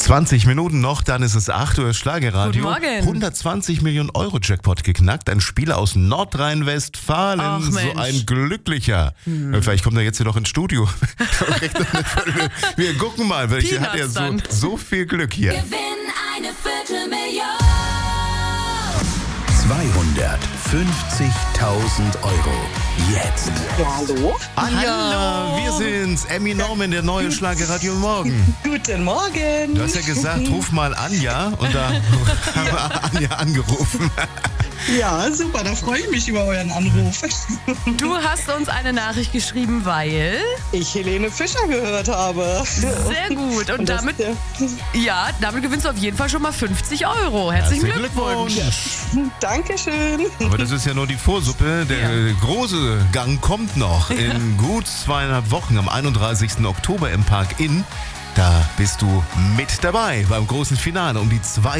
20 Minuten noch, dann ist es 8 Uhr Schlagerradio. Guten Morgen. 120 Millionen Euro Jackpot geknackt. Ein Spieler aus Nordrhein-Westfalen. Ach, so Mensch. ein Glücklicher. Vielleicht kommt er jetzt hier noch ins Studio. Wir gucken mal, weil er hat ja so viel Glück hier. Gewinn eine Viertelmillion. 250.000 Euro. Jetzt. Ja, hallo? Anja, wir sind's. Emmy Norman, der neue Schlagerradio Morgen. Guten Morgen. Du hast ja gesagt, ruf mal Anja. Und da haben wir Anja angerufen. Ja, super, da freue ich mich über euren Anruf. Du hast uns eine Nachricht geschrieben, weil... Ich Helene Fischer gehört habe. Sehr gut. Und das- damit gewinnst du auf jeden Fall schon mal 50 Euro. Herzlichen Glückwunsch. Dankeschön. Aber das ist ja nur die Vorsuppe. Der große Gang kommt noch in gut 2,5 Wochen am 31. Oktober im Park Inn. Da bist du mit dabei beim großen Finale um die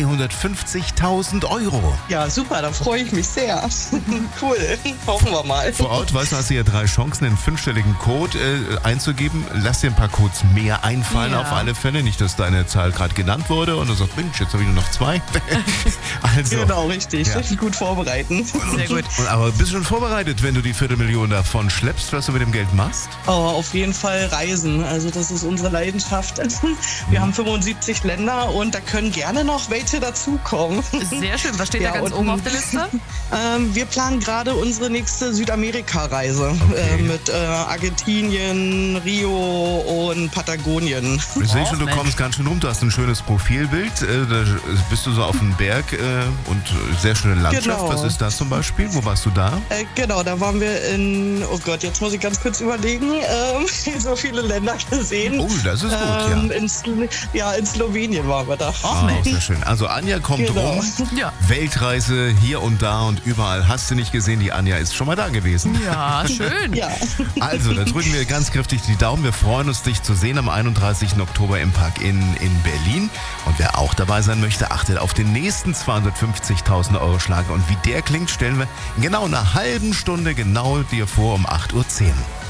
250.000 Euro. Ja, super, da freue ich mich sehr. Cool, hoffen wir mal. Vor Ort, weißt du, hast du ja 3 Chancen, einen 5-stelligen Code einzugeben. Lass dir ein paar Codes mehr einfallen, Ja. auf alle Fälle. Nicht, dass deine Zahl gerade genannt wurde und du sagst, Mensch, jetzt habe ich nur noch 2. Also, Genau, richtig. Ja. Gut vorbereiten. Sehr gut. aber bist du schon vorbereitet, wenn du die Viertelmillion davon schleppst, was du mit dem Geld machst? Oh, auf jeden Fall Reisen. Also das ist unsere Leidenschaft. Wir haben 75 Länder und da können gerne noch welche dazukommen. Sehr schön. Was steht Ja, da ganz und- oben auf der Liste? Wir planen gerade unsere nächste Südamerika-Reise Okay. mit Argentinien, Rio und Patagonien. Ich sehe schon, du Mensch. kommst ganz schön rum. Du hast ein schönes Profilbild. Da bist du so auf dem Berg und sehr schöne Landschaft. Genau. Was ist das zum Beispiel? Wo warst du da? Genau, da waren wir in, oh Gott, jetzt muss ich ganz kurz überlegen, so viele Länder gesehen. Oh, das ist gut, In Slowenien waren wir da. Ah, sehr schön. Also Anja kommt Genau. rum. Ja. Weltreise hier und da und überall. Hast du nicht gesehen, die Anja ist schon mal da gewesen. Ja, schön. Ja, Also, da drücken wir ganz kräftig die Daumen. Wir freuen uns, dich zu sehen am 31. Oktober im Park Inn in Berlin. Und wer auch dabei sein möchte, achtet auf den nächsten 250.000 Euro Schlager. Und wie der klingt, stellen wir in genau einer halben Stunde genau dir vor um 8.10 Uhr.